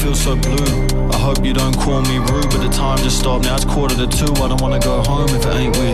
feel so blue. I hope you don't call me rude, but the time just stopped, now it's 1:45. I don't wanna go home if it ain't with